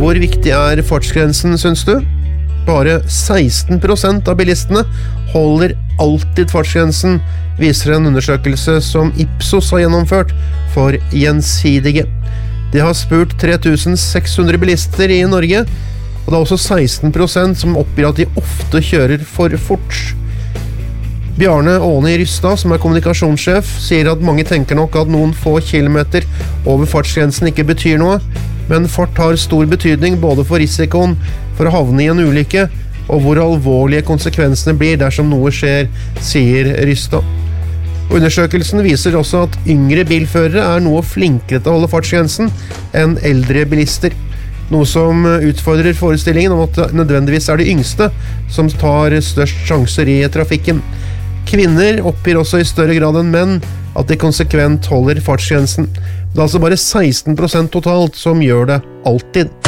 Hvor viktig fartsgrensen, synes du? Bare 16% av bilistene holder alltid fartsgrensen, viser en undersøkelse som Ipsos har gjennomført for Gjensidige. De har spurt 3600 bilister i Norge, og det er også 16% som oppgir at de ofte kjører for fort. Bjarne Åne Rystad, som kommunikasjonssjef, sier at mange tenker nok at noen få kilometer over fartsgrensen ikke betyr noe, men fart har stor betydning både for risikoen for å havne i en ulykke, og hvor alvorlige konsekvensene blir dersom noe skjer, sier Rystad. Undersøkelsen viser også at yngre bilførere noe flinkere til å holde fartsgrensen enn eldre bilister, noe som utfordrer forestillingen om at det nødvendigvis de yngste som tar størst sjanser i trafikken. Kvinner oppgir også i større grad enn menn at de konsekvent holder fartsgrensen. Det er altså bare 16% totalt som gjør det alltid.